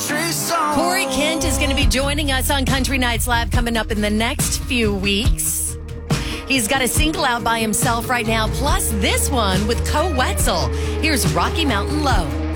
country song. Corey Kent is going to be joining us on Country Nights Live coming up in the next few weeks. He's got a single out by himself right now, plus this one with Co Wetzel. Here's Rocky Mountain Low.